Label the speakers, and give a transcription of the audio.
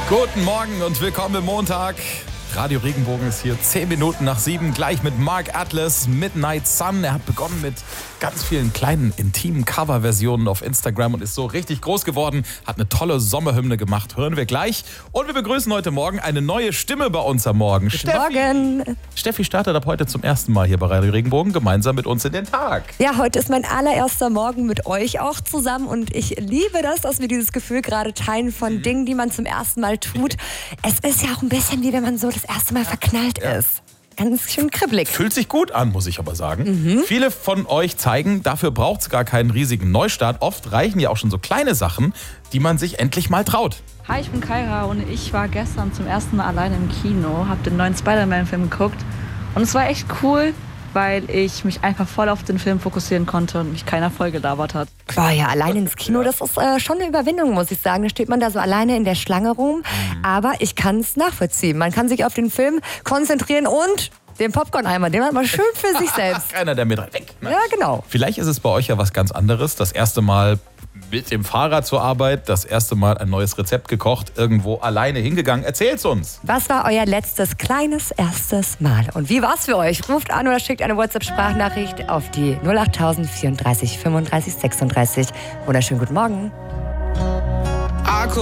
Speaker 1: Guten Morgen und willkommen im Montag. Radio Regenbogen ist hier 10 Minuten nach 7, gleich mit Mark Atlas, Midnight Sun. Er hat begonnen mit ganz vielen kleinen, intimen Coverversionen auf Instagram und ist so richtig groß geworden, hat eine tolle Sommerhymne gemacht, hören wir gleich. Und wir begrüßen heute Morgen eine neue Stimme bei uns am Morgen.
Speaker 2: Guten Morgen.
Speaker 1: Steffi startet ab heute zum ersten Mal hier bei Radio Regenbogen gemeinsam mit uns in den Tag.
Speaker 2: Ja, heute ist mein allererster Morgen mit euch auch zusammen und ich liebe das, dass wir dieses Gefühl gerade teilen von Dingen, die man zum ersten Mal tut. Es ist ja auch ein bisschen wie wenn man so das erste Mal verknallt ist. Ganz schön kribbelig.
Speaker 1: Fühlt sich gut an, muss ich aber sagen. Viele von euch zeigen, dafür braucht es gar keinen riesigen Neustart. Oft reichen ja auch schon so kleine Sachen, die man sich endlich mal traut.
Speaker 3: Hi, ich bin Kaira und ich war gestern zum ersten Mal alleine im Kino, habe den neuen Spider-Man-Film geguckt und es war echt cool, weil ich mich einfach voll auf den Film fokussieren konnte und mich keiner voll gelabert hat.
Speaker 2: Boah, ja, alleine ins Kino, das ist schon eine Überwindung, muss ich sagen. Da steht man da so alleine in der Schlange rum, aber ich kann es nachvollziehen. Man kann sich auf den Film konzentrieren und den Popcorn-Eimer, den hat man schön für sich selbst.
Speaker 1: Keiner, der mir direkt weg. Ne?
Speaker 2: Ja, genau.
Speaker 1: Vielleicht ist es bei euch ja was ganz anderes. Das erste Mal mit dem Fahrrad zur Arbeit, das erste Mal ein neues Rezept gekocht, irgendwo alleine hingegangen. Erzählt's uns.
Speaker 2: Was war euer letztes kleines erstes Mal? Und wie war's für euch? Ruft an oder schickt eine WhatsApp-Sprachnachricht auf die 08000 34 35 36. Wunderschönen guten Morgen.